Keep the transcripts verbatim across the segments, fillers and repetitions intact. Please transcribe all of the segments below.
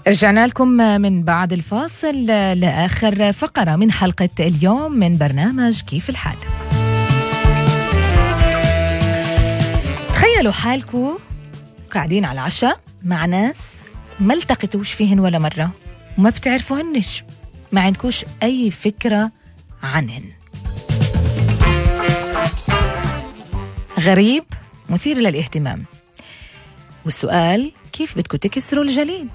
رجعنا لكم من بعد الفاصل لآخر فقرة من حلقة اليوم من برنامج كيف الحال. تخيلوا حالكم قاعدين على العشاء مع ناس ما التقيتوش فيهن ولا مرة وما بتعرفوهنش، ما عندكوش أي فكرة عنهن. غريب، مثير للاهتمام، والسؤال كيف بدكم تكسروا الجليد؟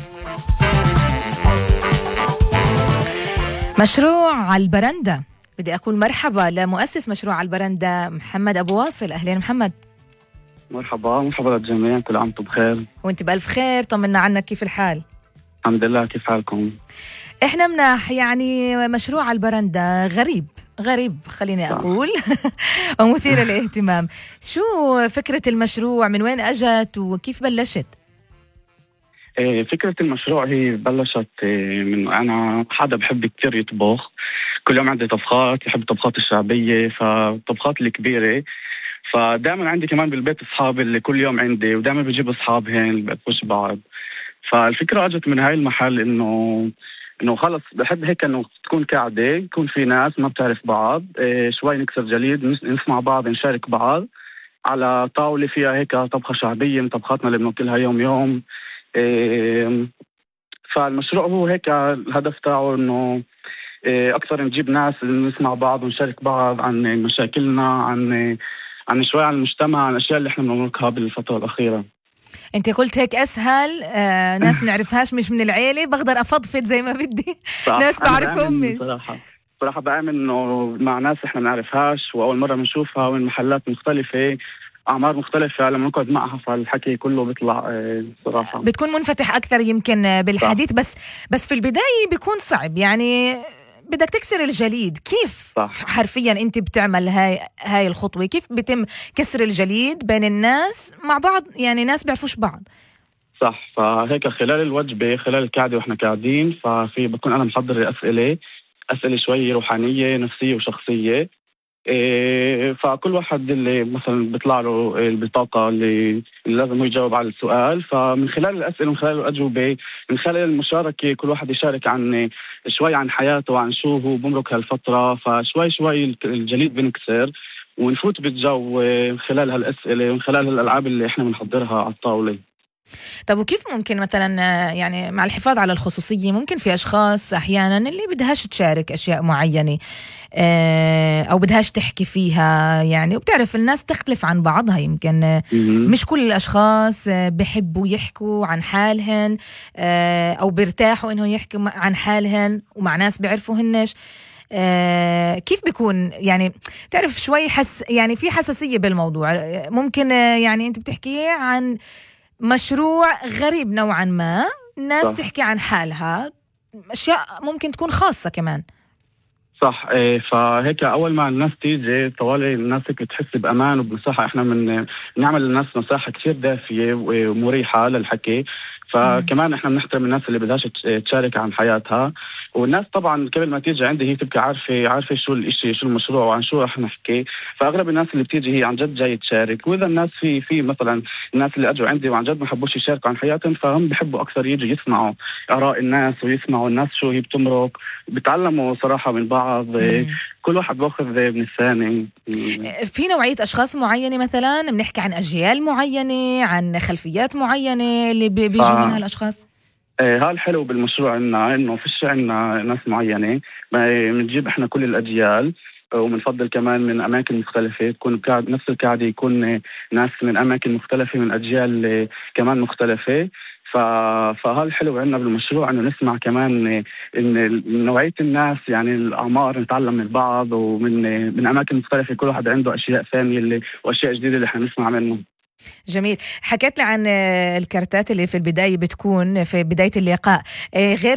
مشروع على البرندة. بدي أقول مرحبا لمؤسس مشروع على البرندة محمد أبو واصل. أهلين محمد. مرحبا مرحبا للجميع، كل عام وانتم بخير. وانت بألف خير، طمنا عنك، كيف الحال؟ الحمد لله، كيف حالكم؟ احنا مناح. يعني مشروع على البرندة غريب غريب خليني أقول ومثير للاهتمام. شو فكرة المشروع؟ من وين أجت وكيف بلشت؟ فكرة المشروع هي بلشت من أنا حدا بحب كتير يطبخ، كل يوم عندي طبخات، بحب الطبخات الشعبية، فالطبخات الكبيرة، فدائما عندي كمان بالبيت أصحابي اللي كل يوم عندي، ودائما بجيب أصحابهن بقفش بعض. فالفكرة أجت من هاي المحل إنه إنه خلص بحب هيك إنه تكون قاعدة، يكون في ناس ما بتعرف بعض، شوي نكسر جليد، نسمع بعض، نشارك بعض على طاولة فيها هيك طبخة شعبية من طبخاتنا اللي بناكلها يوم يوم. فالمشروع هو هيك الهدف تاعه انه اكثر نجيب ناس نسمع بعض ونشارك بعض عن مشاكلنا، عن عن شوي عن المجتمع، عن الاشياء اللي احنا بنمرقها بالفتره الاخيره. انت قلت هيك اسهل آه ناس بنعرفهاش، مش من العيله، بقدر افضفض زي ما بدي ناس بعرفهم. مش صراحه صراحه بآمن انه مع ناس احنا بنعرفهاش واول مره بنشوفها من محلات مختلفه، أعمار مختلفة، لما نقعد معها فالحكي كله بيطلع صراحة بتكون منفتح أكثر يمكن بالحديث. صح. بس بس في البداية بيكون صعب، يعني بدك تكسر الجليد. كيف صح. حرفيا أنت بتعمل هاي هاي الخطوة؟ كيف بيتم كسر الجليد بين الناس مع بعض، يعني ناس بيعرفوش بعض؟ صح. فهيك خلال الوجبة، خلال القعدة وإحنا قاعدين، ففي بكون أنا محضر أسئلة أسئلة شوية روحانية نفسية وشخصية. إيه فكل واحد اللي مثلا بيطلع له البطاقة اللي, اللي لازم يجاوب على السؤال، فمن خلال الأسئلة، من خلال الأجوبة، من خلال المشاركة، كل واحد يشارك عن شوي عن حياته وعن شو هو بمرق هالفترة، فشوي شوي الجليد بنكسر ونفوت بالجو خلال هالأسئلة ومن خلال هالألعاب اللي احنا بنحضرها على الطاولة. طب وكيف ممكن مثلا يعني مع الحفاظ على الخصوصية، ممكن في أشخاص أحيانا اللي بدهاش تشارك أشياء معينة أو بدهاش تحكي فيها، يعني وبتعرف الناس تختلف عن بعضها، يمكن مش كل الأشخاص بحبوا يحكوا عن حالهن أو بيرتاحوا إنه يحكوا عن حالهن، ومع ناس بيعرفوهنش. آه كيف بيكون يعني تعرف شوي حس يعني في حساسية بالموضوع. ممكن يعني أنت بتحكي عن مشروع غريب نوعا ما، الناس صح. تحكي عن حالها، أشياء ممكن تكون خاصة كمان. صح. إيه فهيك أول ما الناس تيجي طوالي الناس هيك تحس بأمان وبمساحة. إحنا من نعمل للناس مساحة كتير دافية ومريحة للحكي، فكمان إحنا بنحترم الناس اللي بدهاش تشارك عن حياتها. والناس طبعا قبل ما تيجي عندي هي تبقى عارفة عارفة شو الإشي، شو المشروع وعن شو رح نحكي. فأغلب الناس اللي بتيجي هي عن جد جاي تشارك. وإذا الناس في في مثلا الناس اللي أجوا عندي وعن جد ما حبوش يشاركوا عن حياتهم، فهم بحبوا أكثر يجوا يسمعوا آراء الناس ويسمعوا الناس شو هي بتمرق، بتعلموا صراحة من بعض. مم. كل واحد باخذ من الثاني. في نوعية أشخاص معينة، مثلا بنحكي عن أجيال معينة، عن خلفيات معينة اللي بيجوا ف... منها الأشخاص. ايه هالحلو بالمشروع إنه إنه فيش عنا ناس معينة، بنجيب إحنا كل الأجيال، ومنفضل كمان من أماكن مختلفة، تكون قاعد نفس القاعدة يكون ناس من أماكن مختلفة من أجيال كمان مختلفة. فهالحلو عندنا بالمشروع إنه نسمع كمان إن نوعية الناس، يعني الأعمار، نتعلم من بعض ومن من أماكن مختلفة، كل واحد عنده أشياء ثانية اللي وأشياء جديدة اللي إحنا نسمع منه. جميل. حكيت لي عن الكارتات اللي في البداية بتكون في بداية اللقاء، غير